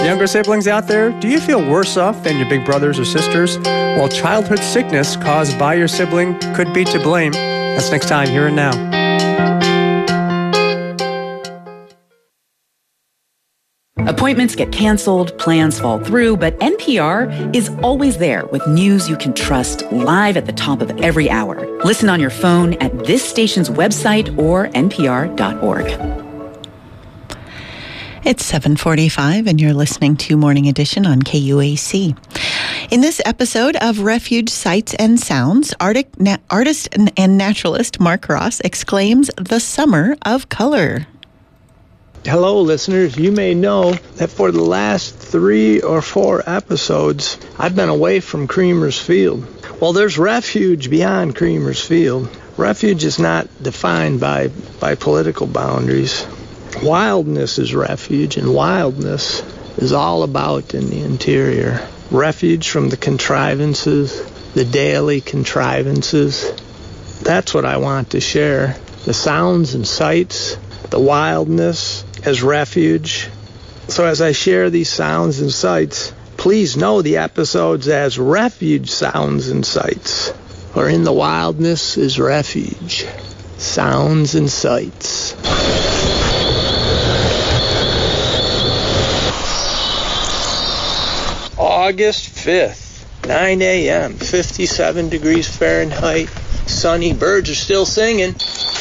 Younger siblings out there, do you feel worse off than your big brothers or sisters? Well, childhood sickness caused by your sibling could be to blame. That's next time, Here and Now. Appointments get canceled, plans fall through, but NPR is always there with news you can trust live at the top of every hour. Listen on your phone at this station's website or npr.org. It's 7:45 and you're listening to Morning Edition on KUAC. In this episode of Refuge Sights and Sounds, artist and naturalist Mark Ross exclaims, "The summer of color." Hello, listeners. You may know that for the last 3 or 4 episodes, I've been away from Creamer's Field. Well, there's refuge beyond Creamer's Field. Refuge is not defined by political boundaries. Wildness is refuge, and wildness is all about in the interior. Refuge from the contrivances, the daily contrivances. That's what I want to share. The sounds and sights, the wildness as refuge. So as I share these sounds and sights, please know the episodes as refuge sounds and sights, or in the wildness is refuge, sounds and sights. August 5th, 9 a.m., 57 degrees Fahrenheit, sunny, birds are still singing.